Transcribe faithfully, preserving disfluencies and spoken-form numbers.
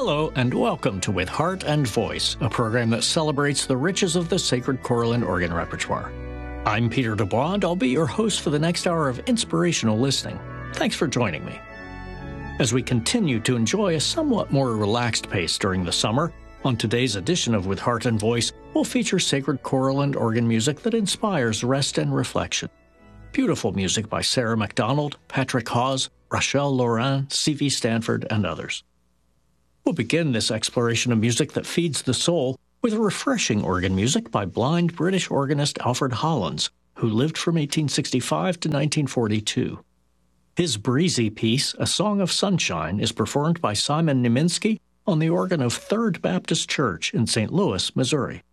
Hello and welcome to With Heart and Voice, a program that celebrates the riches of the sacred choral and organ repertoire. I'm Peter Dubois, and I'll be your host for the next hour of inspirational listening. Thanks for joining me. As we continue to enjoy a somewhat more relaxed pace during the summer, on today's edition of With Heart and Voice, we'll feature sacred choral and organ music that inspires rest and reflection. Beautiful music by Sarah MacDonald, Patrick Hawes, Rachel Laurin, C V Stanford, and others. We'll begin this exploration of music that feeds the soul with refreshing organ music by blind British organist Alfred Hollands, who lived from eighteen sixty-five to nineteen forty-two. His breezy piece, A Song of Sunshine, is performed by Simon Niemiński on the organ of Third Baptist Church in Saint Louis, Missouri.